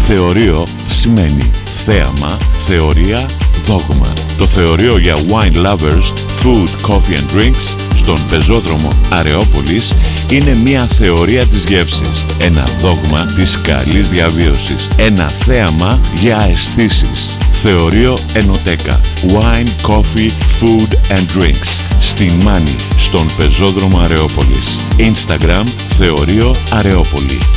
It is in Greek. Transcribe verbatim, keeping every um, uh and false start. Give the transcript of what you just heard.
Θεωρείο σημαίνει θέαμα, θεωρία, δόγμα. Το θεωρείο για wine lovers, food, coffee and drinks στον πεζόδρομο Αρεόπολης είναι μια θεωρία της γεύσης, ένα δόγμα της καλής διαβίωσης, ένα θέαμα για αισθήσεις. Θεωρείο Ενοτέκα, wine, coffee, food and drinks στην Μάνη, στον πεζόδρομο Αρεόπολης. Instagram Θεωρείο Αρεόπολη.